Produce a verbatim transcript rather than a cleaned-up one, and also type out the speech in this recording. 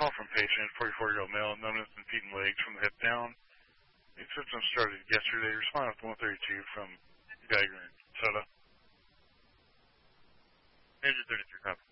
call from patient, forty-four-year-old male, numbness in feet and legs from the hip down. These symptoms started yesterday. Respond with one thirty-two from Geiger and Soda. Engine thirty-three, copy.